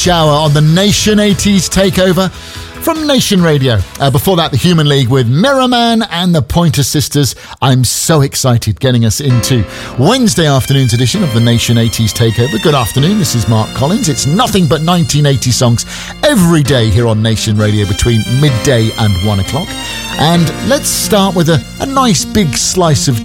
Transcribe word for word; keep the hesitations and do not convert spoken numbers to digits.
Shower on the Nation eighties Takeover from Nation Radio. Uh, before that, the Human League with Mirror Man and the Pointer Sisters. I'm so excited getting us into Wednesday afternoon's edition of the Nation eighties Takeover. Good afternoon, this is Mark Collins. It's nothing but nineteen eighty songs every day here on Nation Radio between midday and one o'clock. And let's start with a, a nice big slice of